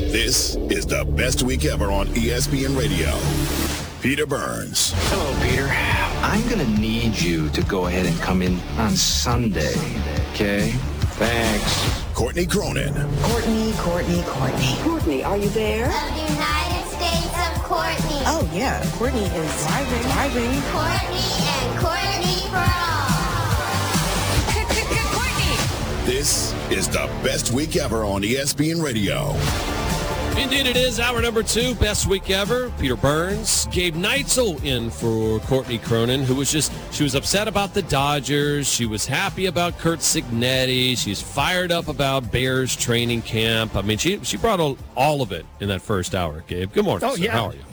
This is the best week ever on ESPN Radio. Peter Burns. Hello, Peter. I'm going to need you to go ahead and come in on Sunday, okay? Thanks. Courtney Cronin. Courtney. Courtney, are you there? The United States of Courtney. Oh, yeah. Courtney is driving. Courtney and Courtney for all. Courtney! This is the best week ever on ESPN Radio. Indeed it is. Hour number 2, best week ever. Peter Burns, Gabe Neitzel in for Courtney Cronin, who was she was upset about the Dodgers. She was happy about Curt Cignetti. She's fired up about Bears training camp. I mean, she brought all of it in that first hour, Gabe. Good morning. Oh, sir. yeah. How are you?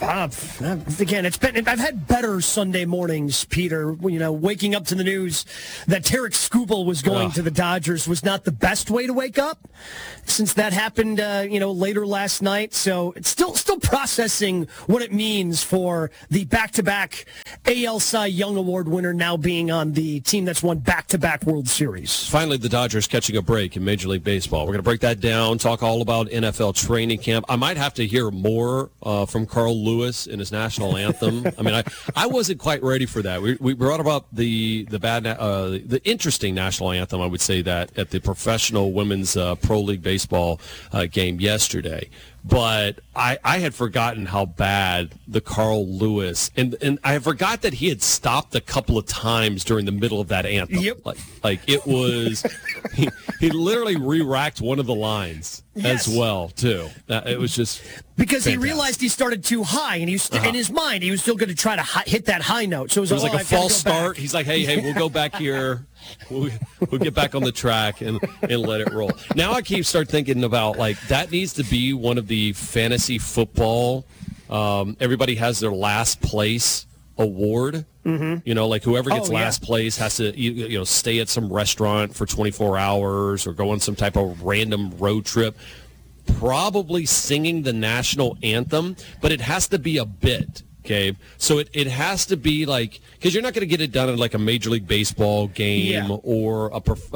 Again, I've had better Sunday mornings, Peter. You know, waking up to the news that Tarik Skubal was going to the Dodgers was not the best way to wake up, since that happened, later last night. So it's still processing what it means for the back-to-back AL Cy Young Award winner now being on the team that's won back-to-back World Series. Finally, the Dodgers catching a break in Major League Baseball. We're going to break that down, talk all about NFL training camp. I might have to hear more from Carl Lewis in his national anthem. I mean, I wasn't quite ready for that. We brought about the interesting national anthem, I would say, that at the professional women's Pro League Baseball game yesterday. But I had forgotten how bad the Carl Lewis, and I forgot that he had stopped a couple of times during the middle of that anthem. Yep. Like it was, he literally re-racked one of the lines as well, too. It was just because fantastic. He realized he started too high, and he was in his mind, he was still going to try to hit that high note. So it was like a false start. He's like, hey, we'll go back here. We'll get back on the track and let it roll. Now I start thinking about, like, that needs to be one of the fantasy football. Everybody has their last place award. Mm-hmm. You know, like whoever gets last place has to stay at some restaurant for 24 hours or go on some type of random road trip. Probably singing the national anthem, but it has to be a bit. Okay, so it has to be like, because you're not going to get it done in like a Major League Baseball game or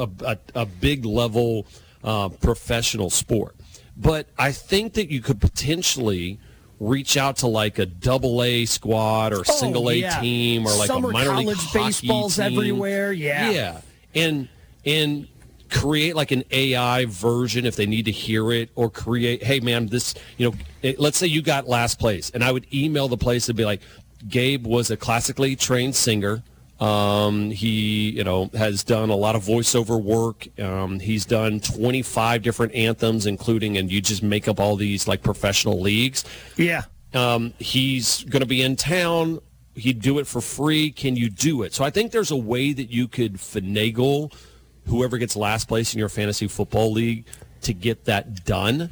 a big level professional sport. But I think that you could potentially reach out to like a AA squad or single A team or like Summer a minor college league hockey baseball's team. everywhere. Yeah, and create like an AI version if they need to hear it, or create, hey man, this, let's say you got last place, and I would email the place and be like, Gabe was a classically trained singer. He, has done a lot of voiceover work. He's done 25 different anthems, including, and you just make up all these like professional leagues. Yeah. He's going to be in town. He'd do it for free. Can you do it? So I think there's a way that you could finagle whoever gets last place in your fantasy football league to get that done.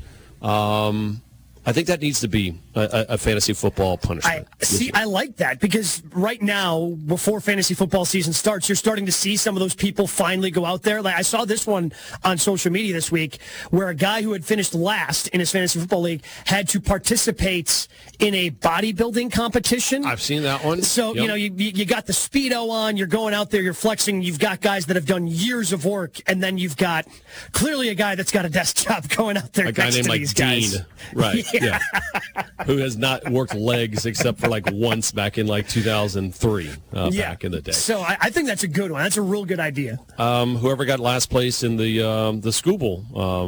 I think that needs to be a fantasy football punishment. I like that, because right now, before fantasy football season starts, you're starting to see some of those people finally go out there. Like I saw this one on social media this week, where a guy who had finished last in his fantasy football league had to participate in a bodybuilding competition. I've seen that one. So, you got the Speedo on, you're going out there, you're flexing, you've got guys that have done years of work, and then you've got clearly a guy that's got a desk job going out there. A guy named like Dean. Right. Yeah. Who has not worked legs except for like once back in like 2003, back in the day. So I think that's a good one. That's a real good idea. Whoever got last place in the Skubal,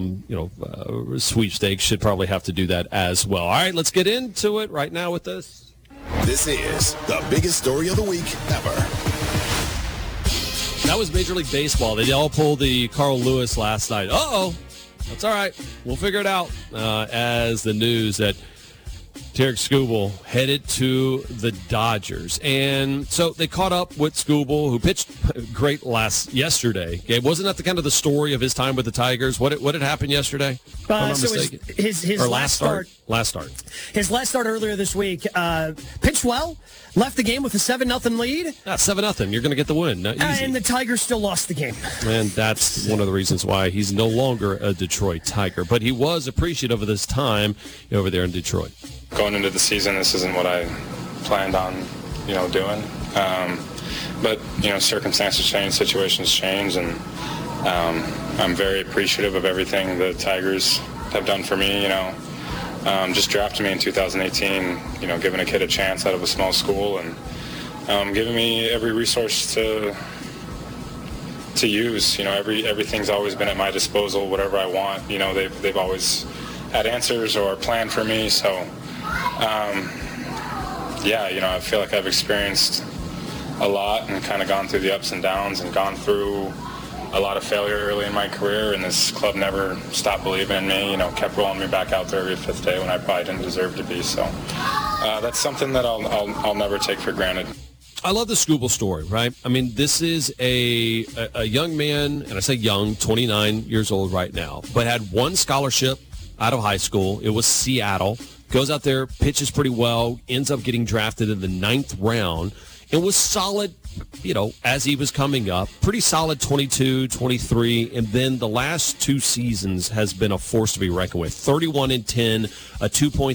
sweepstakes should probably have to do that as well. All right, let's get into it right now with this. This is the biggest story of the week ever. That was Major League Baseball. They all pulled the Carl Lewis last night. Uh-oh. That's all right. We'll figure it out as the news that Tarik Skubal headed to the Dodgers. And so they caught up with Skubal, who pitched great yesterday. Okay, wasn't that the kind of the story of his time with the Tigers? What had happened yesterday? His last start. Last start. His last start earlier this week, pitched well, left the game with a 7-0 lead. 7-0. You're going to get the win. Not easy. And the Tigers still lost the game. And that's one of the reasons why he's no longer a Detroit Tiger. But he was appreciative of his time over there in Detroit. Going into the season, this isn't what I planned on, doing. But, circumstances change, situations change, and I'm very appreciative of everything the Tigers have done for me, just drafting me in 2018, giving a kid a chance out of a small school and giving me every resource to use. Everything's always been at my disposal, whatever I want. They've always had answers or planned for me. So, I feel like I've experienced a lot and kind of gone through the ups and downs and gone through a lot of failure early in my career, and this club never stopped believing in me, kept rolling me back out there every fifth day when I probably didn't deserve to be. So that's something that I'll never take for granted. I love the Skubal story, right? I mean, this is a young man, and I say young, 29 years old right now, but had one scholarship out of high school. It was Seattle. Goes out there, pitches pretty well, ends up getting drafted in the 9th round. It was solid, as he was coming up. Pretty solid 22, 23, and then the last 2 seasons has been a force to be reckoned with. 31-10, a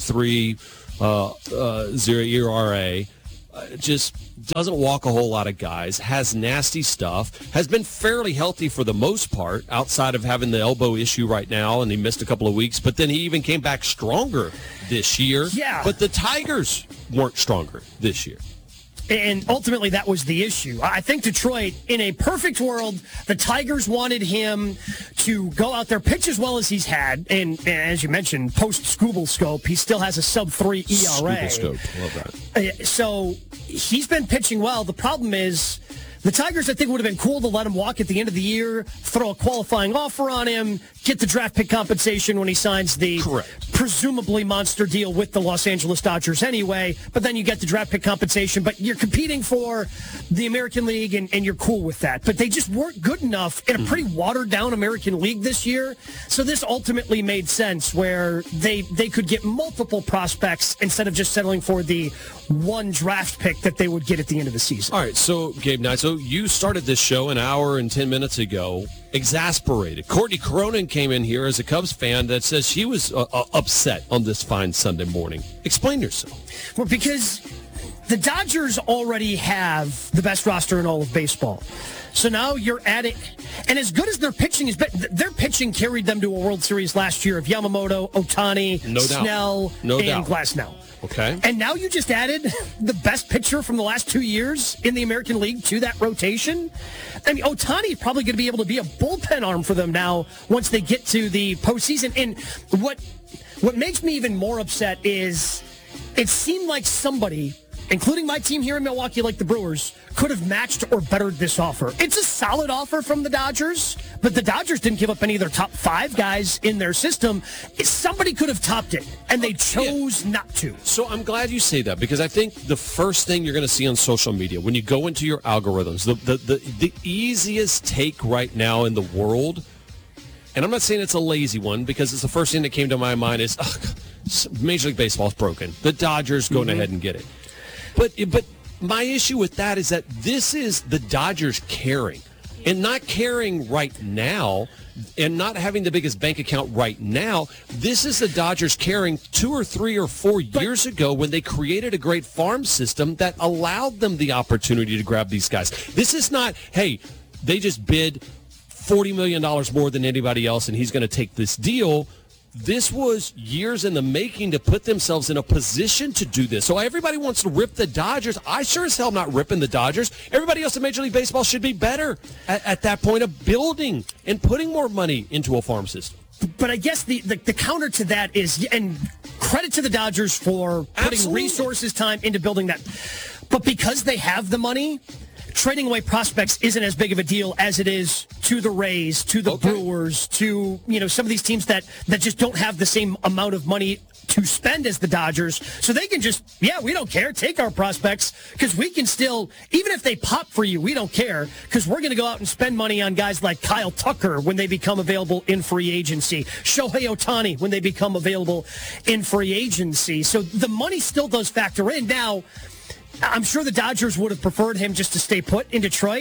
2.30 ERA. Just doesn't walk a whole lot of guys, has nasty stuff, has been fairly healthy for the most part outside of having the elbow issue right now, and he missed a couple of weeks, but then he even came back stronger this year. Yeah. But the Tigers weren't stronger this year. And ultimately, that was the issue. I think Detroit, in a perfect world, the Tigers wanted him to go out there, pitch as well as he's had. And as you mentioned, post-Skubal scope, he still has a sub-3 ERA. Skubal scope, love that. So he's been pitching well. The problem is the Tigers, I think, would have been cool to let him walk at the end of the year, throw a qualifying offer on him, get the draft pick compensation when he signs the presumably monster deal with the Los Angeles Dodgers anyway, but then you get the draft pick compensation, but you're competing for the American League, and you're cool with that. But they just weren't good enough in a pretty watered-down American League this year, so this ultimately made sense where they could get multiple prospects instead of just settling for the one draft pick that they would get at the end of the season. All right, so Gabe Knight, so you started this show an hour and 10 minutes ago, exasperated. Courtney Cronin came in here as a Cubs fan that says she was upset on this fine Sunday morning. Explain yourself. Well, because the Dodgers already have the best roster in all of baseball. So now you're at it. And as good as their pitching has been, their pitching carried them to a World Series last year of Yamamoto, Ohtani, Snell, and Glasnow. Okay. And now you just added the best pitcher from the last 2 years in the American League to that rotation. I mean, Ohtani is probably going to be able to be a bullpen arm for them now once they get to the postseason. And what makes me even more upset is it seemed like somebody, including my team here in Milwaukee, like the Brewers, could have matched or bettered this offer. It's a solid offer from the Dodgers, but the Dodgers didn't give up any of their top 5 guys in their system. Somebody could have topped it, and they chose not to. So I'm glad you say that, because I think the first thing you're going to see on social media when you go into your algorithms, the easiest take right now in the world, and I'm not saying it's a lazy one, because it's the first thing that came to my mind is, Major League Baseball is broken. The Dodgers going ahead and get it. But my issue with that is that this is the Dodgers caring, and not caring right now, and not having the biggest bank account right now. This is the Dodgers caring 2 or 3 or 4 years ago when they created a great farm system that allowed them the opportunity to grab these guys. This is not, hey, they just bid $40 million more than anybody else, and he's going to take this deal. This was years in the making to put themselves in a position to do this. So everybody wants to rip the Dodgers. I sure as hell am not ripping the Dodgers. Everybody else in Major League Baseball should be better at that point of building and putting more money into a farm system. But I guess the counter to that is, and credit to the Dodgers for putting resources, time into building that. But because they have the money, trading away prospects isn't as big of a deal as it is to the Rays, to the Brewers, to some of these teams that just don't have the same amount of money to spend as the Dodgers. So they can just, we don't care, take our prospects, because we can still, even if they pop for you, we don't care, because we're going to go out and spend money on guys like Kyle Tucker when they become available in free agency, Shohei Ohtani when they become available in free agency. So the money still does factor in. Now, I'm sure the Dodgers would have preferred him just to stay put in Detroit.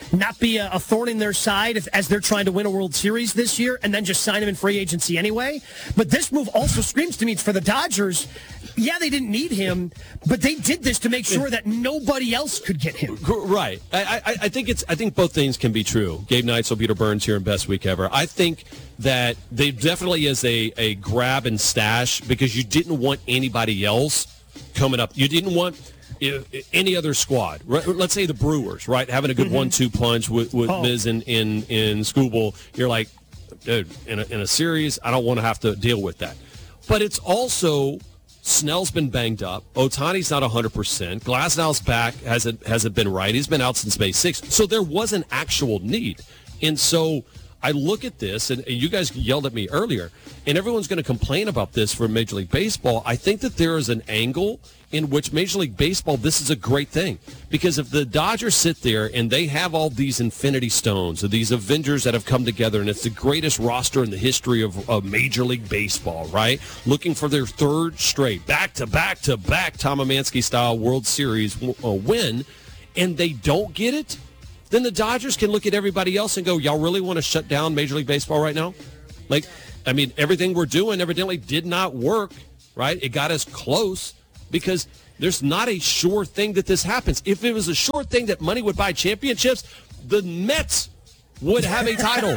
not be a thorn in their side as they're trying to win a World Series this year, and then just sign him in free agency anyway. But this move also screams to me it's for the Dodgers. Yeah, they didn't need him, but they did this to make sure that nobody else could get him. Right. I think both things can be true. Gabe Neitzel, Peter Burns here in Best Week Ever. I think that they definitely is a grab and stash because you didn't want anybody else coming up. You didn't want any other squad. Let's say the Brewers, right, having a good 1-2 punch with Miz in Skubal. You're like, dude, in a series, I don't want to have to deal with that. But it's also Snell's been banged up. Ohtani's not 100%. Glasnow's back hasn't been right. He's been out since May 6th. So there was an actual need. And so I look at this, and you guys yelled at me earlier, and everyone's going to complain about this for Major League Baseball. I think that there is an angle in which Major League Baseball, this is a great thing. Because if the Dodgers sit there and they have all these Infinity Stones, or these Avengers that have come together, and it's the greatest roster in the history of Major League Baseball, right? Looking for their third straight, back-to-back Tom Emanski-style World Series win, and they don't get it, then the Dodgers can look at everybody else and go, y'all really want to shut down Major League Baseball right now? Like, I mean, everything we're doing evidently did not work, right? It got us close because there's not a sure thing that this happens. If it was a sure thing that money would buy championships, the Mets would have a title.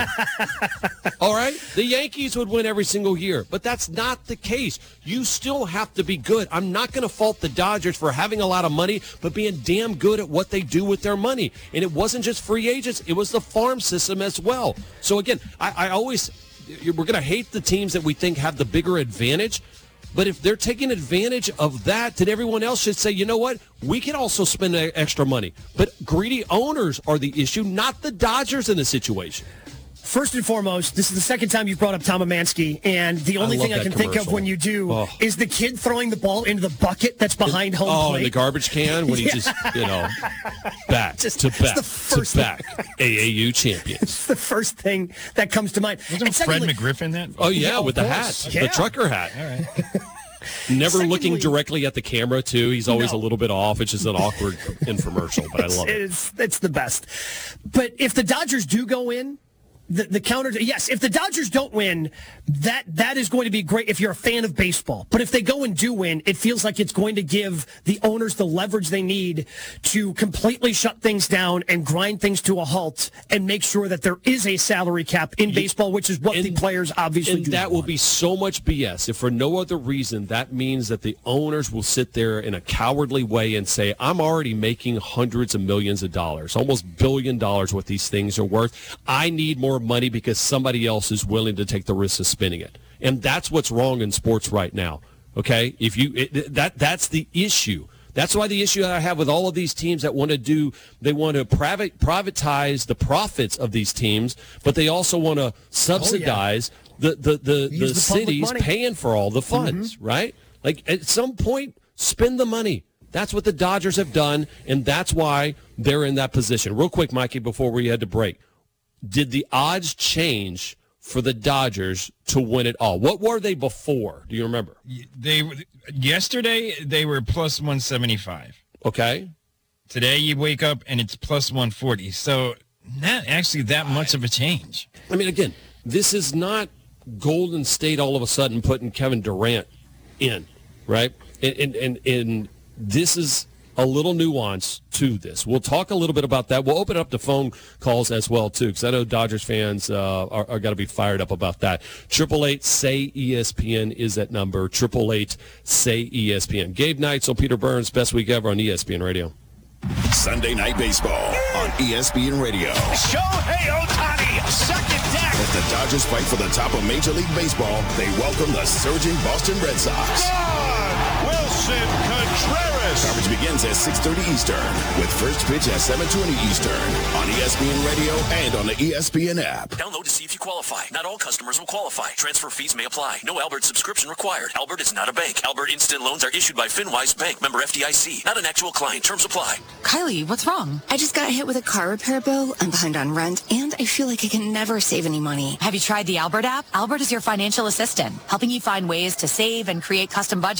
All right? The Yankees would win every single year. But that's not the case. You still have to be good. I'm not going to fault the Dodgers for having a lot of money, but being damn good at what they do with their money. And it wasn't just free agents. It was the farm system as well. So, again, I always – we're going to hate the teams that we think have the bigger advantage. But if they're taking advantage of that, then everyone else should say, you know what? We can also spend extra money. But greedy owners are the issue, not the Dodgers in the situation. First and foremost, this is the second time you've brought up Tom Emanski, and the only thing I can think of when you do is the kid throwing the ball into the bucket that's behind home plate. Oh, in the garbage can when he just, back to back, AAU champion. It's the first thing that comes to mind. Wasn't Fred McGriffin that? Oh, yeah, with the hat, the trucker hat. All right. Never looking directly at the camera, too. He's always a little bit off. It's just an awkward infomercial, but I love it. It's the best. But if the Dodgers do go in, the counter, yes, if the Dodgers don't win, that is going to be great if you're a fan of baseball. But if they go and do win, it feels like it's going to give the owners the leverage they need to completely shut things down and grind things to a halt and make sure that there is a salary cap in baseball, which is what the players obviously do. That will be so much BS if for no other reason that means that the owners will sit there in a cowardly way and say, I'm already making hundreds of millions of dollars, almost $1 billion what these things are worth. I need more money because somebody else is willing to take the risk of spending it. And that's what's wrong in sports right now. Okay? That's the issue. That's why the issue that I have with all of these teams that want to privatize the profits of these teams, but they also want to subsidize the cities paying for all the funds, right? Like at some point, spend the money. That's what the Dodgers have done, and that's why they're in that position. Real quick, Mikey, before we had to break. Did the odds change for the Dodgers to win it all? What were they before? Do you remember? Yesterday, they were plus 175. Okay. Today, you wake up, and it's plus 140. So not actually that much of a change. I mean, again, this is not Golden State all of a sudden putting Kevin Durant in, right? And this is a little nuance to this. We'll talk a little bit about that. We'll open up the phone calls as well, too, because I know Dodgers fans are got to be fired up about that. 888-SAY-ESPN is that number, 888-SAY-ESPN. Gabe Neitzel, Peter Burns, Best Week Ever on ESPN Radio. Sunday Night Baseball on ESPN Radio. Shohei Ohtani, second deck. As the Dodgers fight for the top of Major League Baseball, they welcome the surging Boston Red Sox. Wilson Contreras. Coverage begins at 6:30 Eastern with first pitch at 7:20 Eastern on ESPN Radio and on the ESPN app. Download to see if you qualify. Not all customers will qualify. Transfer fees may apply. No Albert subscription required. Albert is not a bank. Albert Instant Loans are issued by FinWise Bank, member FDIC. Not an actual client. Terms apply. Kylie, what's wrong? I just got hit with a car repair bill. I'm behind on rent, and I feel like I can never save any money. Have you tried the Albert app? Albert is your financial assistant, helping you find ways to save and create custom budgets to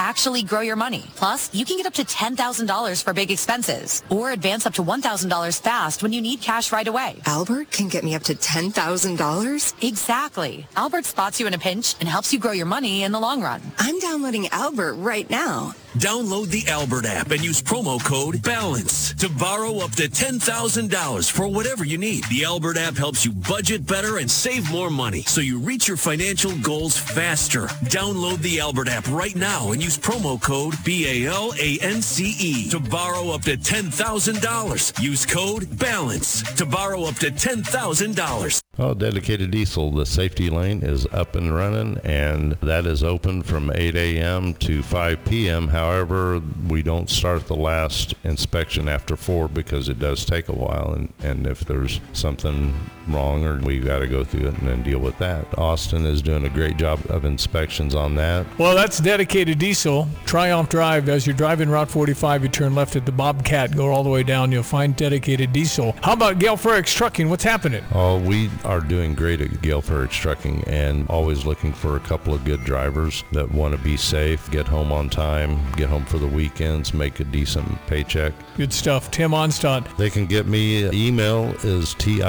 actually grow your money. Plus, you can get up to $10,000 for big expenses or advance up to $1,000 fast when you need cash right away. Albert can get me up to $10,000? Exactly. Albert spots you in a pinch and helps you grow your money in the long run. I'm downloading Albert right now. Download the Albert app and use promo code BALANCE to borrow up to $10,000 for whatever you need. The Albert app helps you budget better and save more money so you reach your financial goals faster. Download the Albert app right now and use promo code BALANCE to borrow up to $10,000. Use code BALANCE to borrow up to $10,000. Oh, Dedicated Diesel, the safety lane is up and running, and that is open from 8 a.m. to 5 p.m. However, we don't start the last inspection after 4 because it does take a while, and if there's something wrong, or we got to go through it and then deal with that. Austin is doing a great job of inspections on that. Well, that's Dedicated Diesel. Triumph Drive. As you're driving Route 45, you turn left at the Bobcat, go all the way down, you'll find Dedicated Diesel. How about Gale Frericks Trucking? What's happening? Oh, we are doing great at Gale Frericks Trucking, and always looking for a couple of good drivers that want to be safe, get home on time, get home for the weekends, make a decent paycheck. Good stuff. Tim Onstadt. They can get me. Email is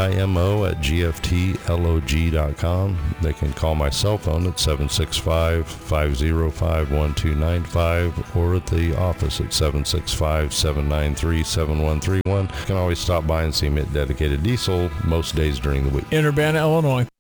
timo@gftlog.com. They can call my cell phone at 765-505-1295 or at the office at 765-793-7131. You can always stop by and see me at Dedicated Diesel most days during the week. In Urbana, Illinois.